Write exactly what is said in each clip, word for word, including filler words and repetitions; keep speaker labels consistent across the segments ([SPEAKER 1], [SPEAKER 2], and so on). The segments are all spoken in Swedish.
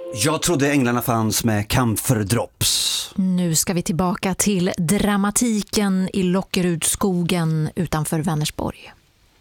[SPEAKER 1] Jag trodde änglarna fanns med camphordrops.
[SPEAKER 2] Nu ska vi tillbaka till dramatiken i Lockerudskogen utanför Vänersborg.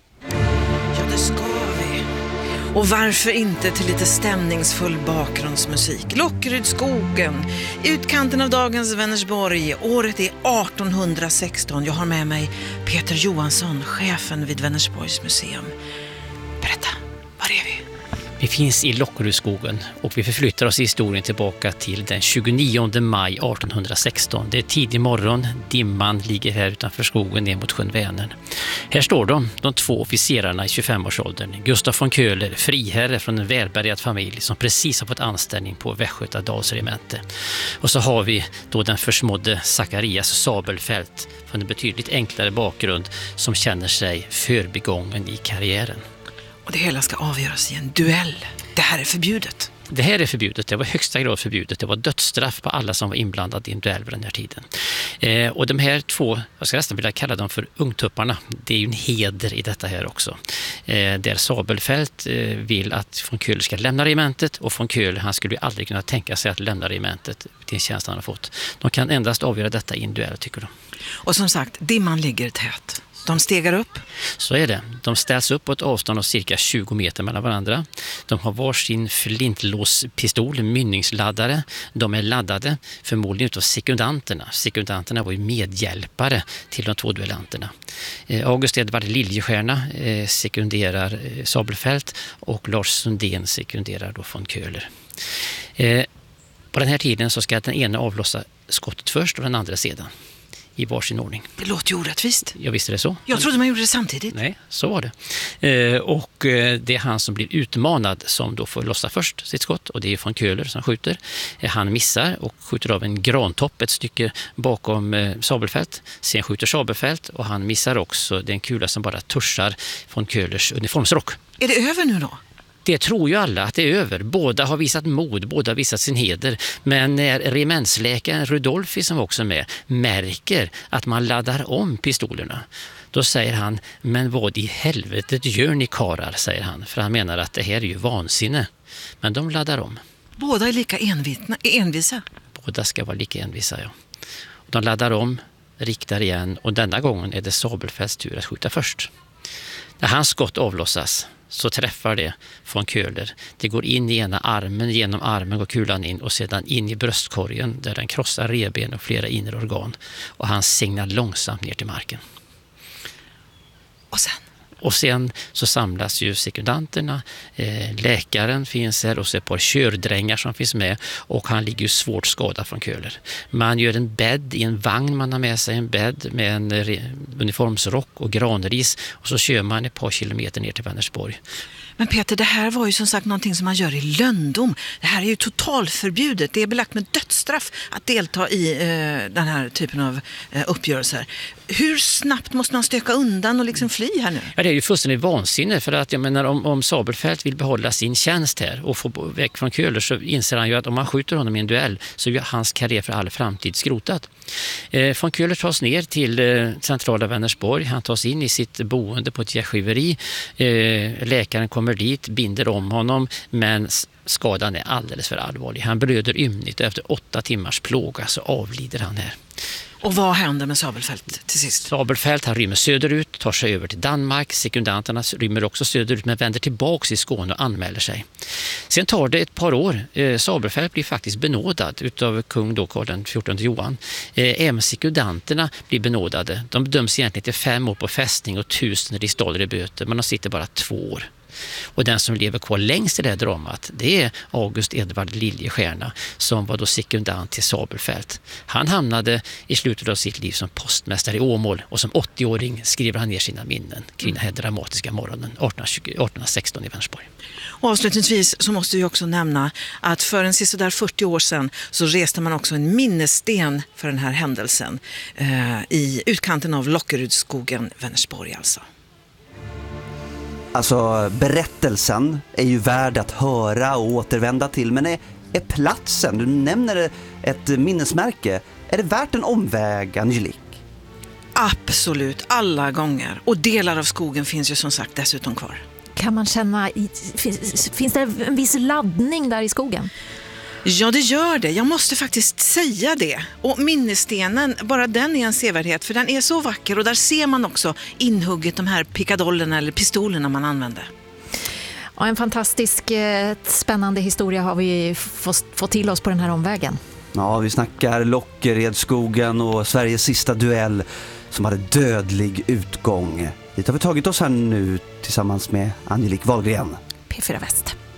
[SPEAKER 3] Ja, det ska vi. Och varför inte till lite stämningsfull bakgrundsmusik? Lockerudskogen, utkanten av dagens Vänersborg. Året är arton sexton. Jag har med mig Peter Johansson, chefen vid Vänersborgs museum. Berätta, var är vi?
[SPEAKER 4] Vi finns i Lockerudskogen och vi förflyttar oss i historien tillbaka till den tjugonionde maj arton sexton. Det är tidig morgon, dimman ligger här utanför skogen ner mot sjön Vänern. Här står de, de två officerarna i tjugofemårsåldern. Gustaf von Köhler, friherre från en välbärgad familj som precis har fått anställning på Västgötadalsregemente. Och så har vi då den försmådde Zacharias Sabelfält från en betydligt enklare bakgrund som känner sig förbigången i karriären.
[SPEAKER 3] Och det hela ska avgöras i en duell. Det här är förbjudet.
[SPEAKER 4] Det här är förbjudet, det var högsta grad förbjudet. Det var dödsstraff på alla som var inblandade i en duell vid den här tiden. Eh, och de här två, jag ska nästan vilja kalla dem för ungtupparna, det är ju en heder i detta här också. Eh, där Sabelfält eh, vill att von Köhler ska lämna regementet, och von Köhler, han skulle ju aldrig kunna tänka sig att lämna regementet till en tjänst han har fått. De kan endast avgöra detta i en duell, tycker de.
[SPEAKER 3] Och som sagt, dimman ligger tät. De stegar upp.
[SPEAKER 4] Så är det. De ställs upp på ett avstånd av cirka tjugo meter mellan varandra. De har varsin flintlåspistol, mynningsladdare. De är laddade förmodligen utav sekundanterna. Sekundanterna var ju medhjälpare till de två duellanterna. August Edvard Liljestierna sekunderar Sabelfält och Lars Sundén sekunderar då von Köhler. På den här tiden så ska den ena avlossa skottet först och den andra sedan. I varsin ordning.
[SPEAKER 3] Det låter ju orättvist.
[SPEAKER 4] Jag visste det så.
[SPEAKER 3] Jag trodde man gjorde det samtidigt.
[SPEAKER 4] Nej, så var det. Eh, och eh, det är han som blir utmanad som då får lossa först sitt skott, och det är von Köhler som skjuter. Eh, han missar och skjuter av en grantopp ett stycke bakom eh, Sabelfält. Sen skjuter Sabelfält och han missar också den kula som bara tuschar von Köhlers uniformsrock.
[SPEAKER 3] Är det över nu då?
[SPEAKER 4] Det tror ju alla att det är över. Båda har visat mod, båda har visat sin heder. Men när regementsläkaren Rudolfi, som också är med, märker att man laddar om pistolerna, då säger han, men vad i helvetet gör ni karar, säger han. För han menar att det här är ju vansinne. Men de laddar om.
[SPEAKER 3] Båda är lika envitna, envisa?
[SPEAKER 4] Båda ska vara lika envisa, ja. De laddar om, riktar igen, och denna gången är det Sabelfälts tur att skjuta först. När hans skott avlossas så träffar det von Köhler. Det går in i ena armen, genom armen går kulan in och sedan in i bröstkorgen där den krossar revben och flera inre organ. Och han signar långsamt ner till marken.
[SPEAKER 3] Och sen?
[SPEAKER 4] Och sen så samlas ju sekundanterna, eh, läkaren finns här och så ett par kördrängar som finns med, och han ligger ju svårt skadad från Köhler. Man gör en bädd i en vagn, man har med sig en bädd med en re- uniformsrock och granris, och så kör man ett par kilometer ner till Vänersborg.
[SPEAKER 3] Men Peter, det här var ju som sagt någonting som man gör i löndom. Det här är ju totalförbjudet. Det är belagt med dödsstraff att delta i eh, den här typen av eh, uppgörelser. Hur snabbt måste man stöka undan och liksom fly här nu?
[SPEAKER 4] Ja, det är ju fullständigt vansinne, för att jag menar, om, om Sabelfält vill behålla sin tjänst här och få väck från Köhler, så inser han ju att om man skjuter honom i en duell så är ju hans karriär för all framtid skrotat. Eh, von Köhler tas ner till eh, centrala Vänersborg. Han tas in i sitt boende på ett gärdsgiveri. Eh, läkaren kommer dit, binder om honom, men skadan är alldeles för allvarlig. Han blöder ymnigt och efter åtta timmars plåga så avlider han här.
[SPEAKER 3] Och vad händer med Sabelfält till sist?
[SPEAKER 4] Sabelfält, han rymmer söderut, tar sig över till Danmark. Sekundanterna rymmer också söderut men vänder tillbaka i Skåne och anmäler sig. Sen tar det ett par år. Eh, Sabelfält blir faktiskt benådad utav kung då Karl den fjortonde Johan. Eh, även sekundanterna blir benådade. De döms egentligen till fem år på fästning och tusen riksdaler i böter, men de sitter bara två år. Och den som lever kvar längst i det här dramat, det är August Edvard Liljestierna, som var då sekundant till Sabelfält. Han hamnade i slutet av sitt liv som postmästare i Åmål, och som åttio-åring skriver han ner sina minnen kring den här dramatiska morgonen arton sexton i Vänersborg.
[SPEAKER 3] Och avslutningsvis så måste vi också nämna att för en sisådär fyrtio år sedan så reste man också en minnessten för den här händelsen eh, i utkanten av Lockerudskogen, Vänersborg alltså.
[SPEAKER 1] Alltså, berättelsen är ju värd att höra och återvända till, men är, är platsen, du nämner ett minnesmärke, är det värt en omväg, Angelique?
[SPEAKER 3] Absolut, alla gånger. Och delar av skogen finns ju som sagt dessutom kvar.
[SPEAKER 2] Kan man känna, i, finns, finns det en viss laddning där i skogen?
[SPEAKER 3] Ja, det gör det. Jag måste faktiskt säga det. Och minnesstenen, bara den är en sevärdhet, för den är så vacker och där ser man också inhugget de här pickadollerna eller pistolerna man använde.
[SPEAKER 2] Ja, en fantastisk, eh, spännande historia har vi fått, fått till oss på den här omvägen.
[SPEAKER 1] Ja, vi snackar Lockeredsskogen och Sveriges sista duell som hade dödlig utgång. Dit har vi tagit oss här nu tillsammans med Angelique Wahlgren.
[SPEAKER 2] P fyra Väst.